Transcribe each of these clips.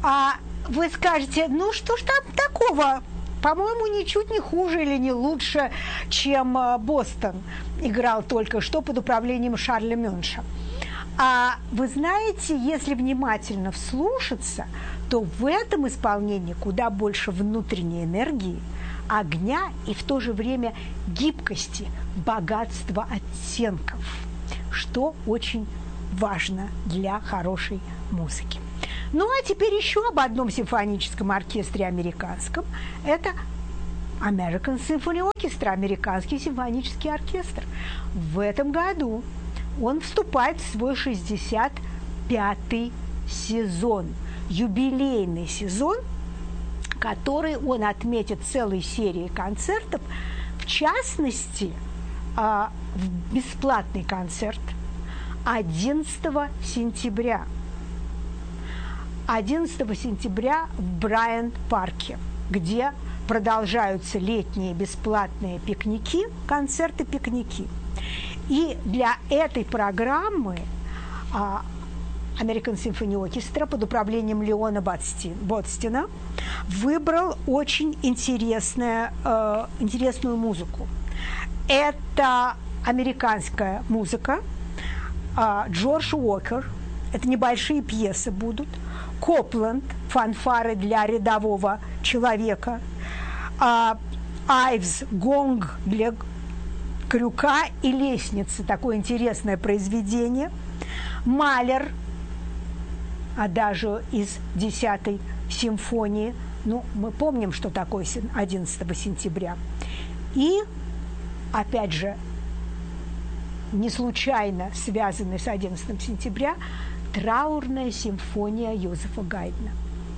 А вы скажете, ну что ж там такого? По-моему, ничуть не хуже или не лучше, чем Бостон играл только что под управлением Шарля Мюнша. А вы знаете, если внимательно вслушаться, то в этом исполнении куда больше внутренней энергии, огня и в то же время гибкости, богатства оттенков, что очень важно для хорошей музыки. Ну а теперь еще об одном симфоническом оркестре американском. Это American Symphony Orchestra, американский симфонический оркестр. В этом году он вступает в свой 65-й сезон, юбилейный сезон, который он отметит целой серией концертов, в частности, бесплатный концерт 11 сентября. 11 сентября в Брайант-парке, где продолжаются летние бесплатные пикники, концерты-пикники. И для этой программы American Symphony Orchestra под управлением Леона Ботстина выбрал очень интересную музыку. Это американская музыка, Джордж Уокер, это небольшие пьесы будут, Копленд, фанфары для рядового человека, Айвс, гонг для крюка и лестницы, такое интересное произведение, Малер, даже из 10-й симфонии, ну, мы помним, что такое 11 сентября. И, опять же, не случайно связанный с 11 сентября, траурная симфония Йозефа Гайдна.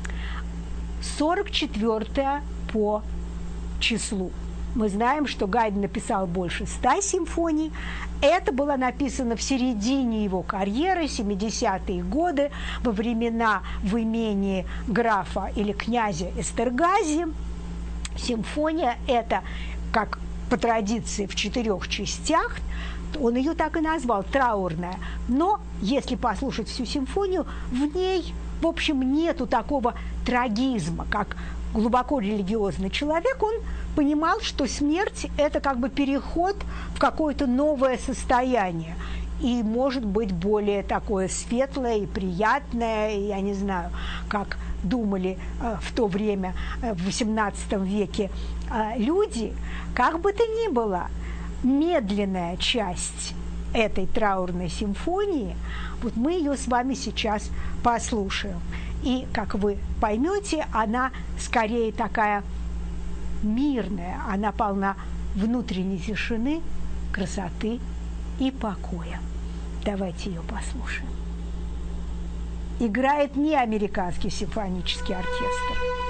44-я по числу. Мы знаем, что Гайдн написал больше 100 симфоний. Это было написано в середине его карьеры, 70-е годы, во времена в имении графа или князя Эстергази. Симфония это, как по традиции, в 4 частях. Он ее так и назвал, траурная. Но, если послушать всю симфонию, в ней, в общем, нету такого трагизма, как глубоко религиозный человек. Он понимал, что смерть – это как бы переход в какое-то новое состояние. И, может быть, более такое светлое и приятное, я не знаю, как думали в то время, в XVIII веке, люди. Как бы то ни было, медленная часть этой траурной симфонии, вот мы ее с вами сейчас послушаем. И, как вы поймете, она скорее такая мирная, она полна внутренней тишины, красоты и покоя. Давайте ее послушаем. Играет не американский симфонический оркестр.